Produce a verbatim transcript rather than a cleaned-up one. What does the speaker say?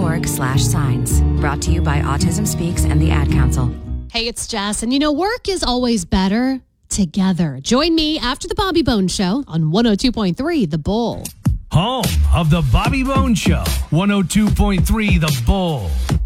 org slash signs. Brought to you by Autism Speaks and the Ad Council. Hey, it's Jess, and you know, work is always better together. Join me after the Bobby Bones Show on one oh two point three The Bull. Home of the Bobby Bones Show, one oh two point three The Bull.